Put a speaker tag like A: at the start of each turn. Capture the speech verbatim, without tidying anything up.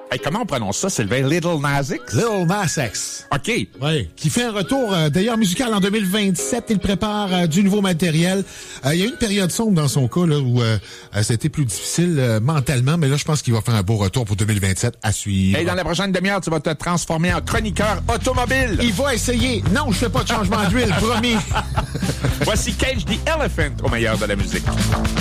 A: Hey, comment on prononce ça, Sylvain? Little Nas X?
B: Little Nas X.
A: OK.
B: Oui. Qui fait un retour, euh, d'ailleurs, musical en deux mille vingt-sept. Il prépare euh, du nouveau matériel. Euh, il y a eu une période sombre dans son cas, là, où euh, c'était plus difficile euh, mentalement, mais là, je pense qu'il va faire un beau retour pour deux mille vingt-sept à suivre.
A: Et dans la prochaine demi-heure, tu vas te transformer en chroniqueur automobile.
B: Il va essayer. Non, je fais pas de changement d'huile, promis.
A: Voici Cage the Elephant au meilleur de la musique.